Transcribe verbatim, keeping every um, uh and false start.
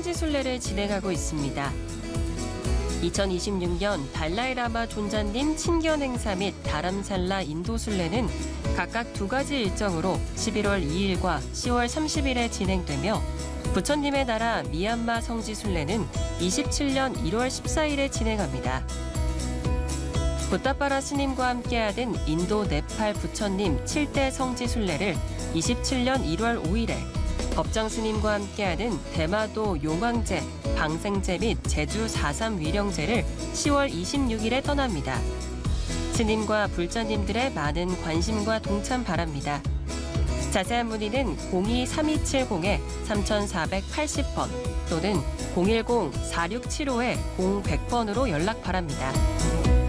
성지순례를 진행하고 있습니다. 이천이십육 년 달라이라마 존자님 친견 행사 및 다람살라 인도순례는 각각 두 가지 일정으로 십일월 이일과 시월 삼십일에 진행되며 부처님의 나라 미얀마 성지순례는 이십칠 년 일월 십사일에 진행합니다. 붓다파라 스님과 함께하는 인도 네팔 부처님 칠 대 성지순례를 이십칠 년 일월 오일에, 법정 스님과 함께하는 대마도 용왕제, 방생제 및 제주 사삼 위령제를 시월 이십육일에 떠납니다. 스님과 불자님들의 많은 관심과 동참 바랍니다. 자세한 문의는 공이 삼이칠공 삼사팔십 번 또는 공일공 사육칠오 공백 번으로 연락 바랍니다.